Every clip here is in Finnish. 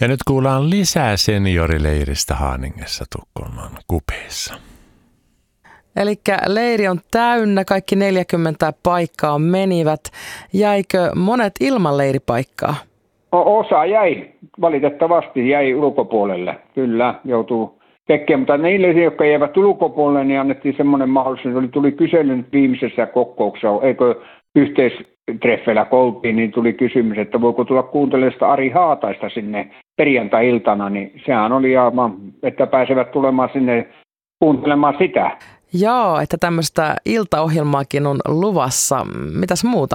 Ja nyt kuullaan lisää seniorileiristä Haaningessa Tukholman kupeessa. Elikkä leiri on täynnä, kaikki 40 paikkaa menivät. Jäikö monet ilman leiripaikkaa? Osa valitettavasti jäi ulkopuolelle. Kyllä, joutuu tekemään. Mutta niille, jotka jäivät ulkopuolelle, niin annettiin semmoinen mahdollisuus. Tuli kysely nyt viimeisessä kokouksessa, eikö yhteistreffeillä koltiin, niin tuli kysymys, että voiko tulla kuuntelemaan sitä Ari Haataista sinne perjantai-iltana. Niin sehän oli aivan, että pääsevät tulemaan sinne kuuntelemaan sitä. Joo, että tämmöistä iltaohjelmaakin on luvassa. Mitäs muuta?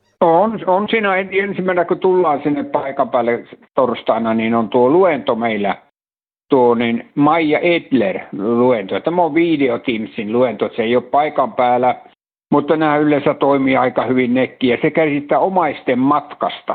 On siinä ensimmäinen, kun tullaan sinne paikan päälle torstaina, niin on tuo luento meillä. Tuo niin Maija Edler luento. Tämä on Video Teamsin luento, että se ei ole paikan päällä, mutta nämä yleensä toimii aika hyvin nettiä. Se käsittää omaisten matkasta.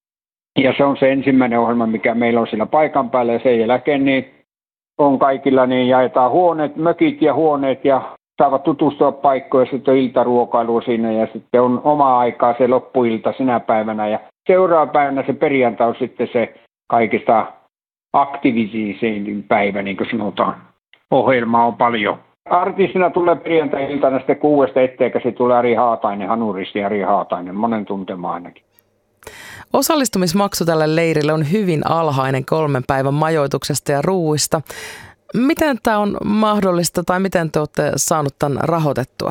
Ja se on se ensimmäinen ohjelma, mikä meillä on siellä paikan päällä. Ja sen jälkeen niin on kaikilla, niin jaetaan huoneet, mökit ja huoneet ja saavat tutustua paikkoja, sitten on iltaruokailu siinä ja sitten on oma aikaa se loppuilta sinä päivänä. Ja seuraava päivänä se perjantai on sitten se kaikista aktiivisin päivä, niin kuin sanotaan. Ohjelmaa on paljon. Artistina tulee perjantai-iltana sitten 6 etteikäsi tulee Ari Haatainen, hanuristi Ari Haatainen, monen tuntema ainakin. Osallistumismaksu tälle leirille on hyvin alhainen 3 päivän majoituksesta ja ruuista. Miten tämä on mahdollista tai miten te olette saanut tämän rahoitettua?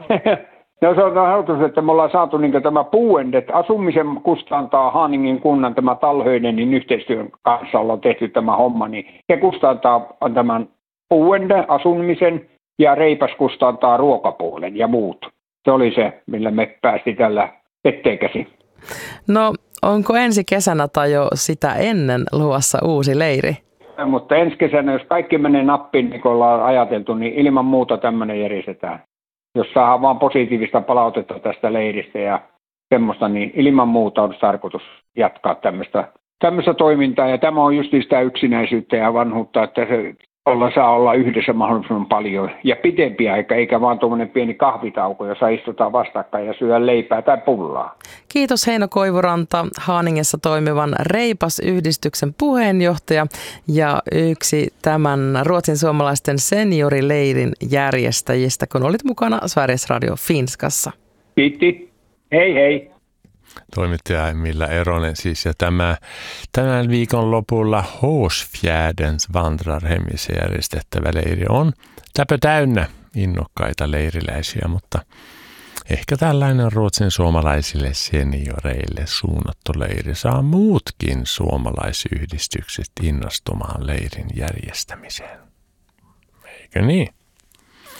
No se on rahoitus, että me ollaan saatu niin tämä Puuendet, asumisen kustantaa Haaningin kunnan tämä Talhöidenin yhteistyön kanssa ollaan tehty tämä homma, niin se kustantaa tämän Puuende asumisen ja Reipas kustantaa ruokapuolen ja muut. Se oli se, millä me päästiin tällä etteikäsi. No onko ensi kesänä tai jo sitä ennen luvassa uusi leiri? Mutta ensi kesänä, jos kaikki menee nappiin, niin kuin ollaan ajateltu, niin ilman muuta tämmöinen järjestetään. Jos saadaan vaan positiivista palautetta tästä leiristä ja semmoista, niin ilman muuta on tarkoitus jatkaa tämmöistä toimintaa. Ja tämä on just sitä yksinäisyyttä ja vanhuutta, että se saa olla yhdessä mahdollisimman paljon ja pitempi aika, eikä vaan tuommoinen pieni kahvitauko, jossa istutaan vastakkain ja syödään leipää tai pullaa. Kiitos Heino Koivuranta, Haaningessa toimivan Reipas-yhdistyksen puheenjohtaja ja yksi tämän ruotsin suomalaisten seniorileirin järjestäjistä, kun olit mukana Sveriges Radio Finskassa. Kiitti. Hei hei. Toimittaja Emilia Eronen siis, ja tämän viikon lopulla Hårsfjärdens vandrarhemissä järjestettävä leiri on täynnä innokkaita leiriläisiä, mutta ehkä tällainen ruotsin suomalaisille senioreille suunnattu leiri saa muutkin suomalaisyhdistykset innostumaan leirin järjestämiseen. Eikö niin?